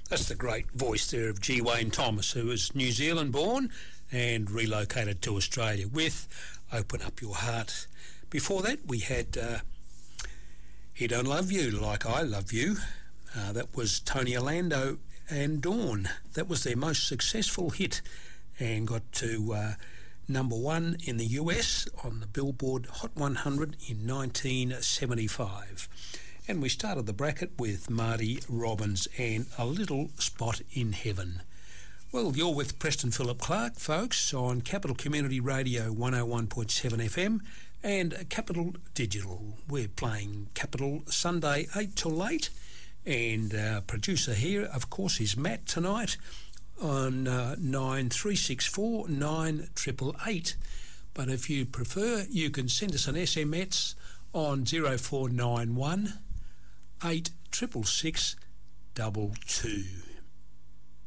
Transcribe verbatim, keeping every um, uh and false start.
That's the great voice there of G. Wayne Thomas, who was New Zealand born and relocated to Australia with Open Up Your Heart. Before that, we had uh, He Don't Love You Like I Love You. Uh, that was Tony Orlando and Dawn. That was their most successful hit and got to uh, number one in the U S on the Billboard Hot one hundred in nineteen seventy-five. And we started the bracket with Marty Robbins and A Little Spot in Heaven. Well, you're with Preston Philip Clark, folks, on Capital Community Radio one oh one point seven F M and Capital Digital. We're playing Capital Sunday eight till eight, and our producer here, of course, is Matt tonight on uh, nine three six four nine eight eight eight. But if you prefer, you can send us an S M S on zero four nine one eight six six six two two.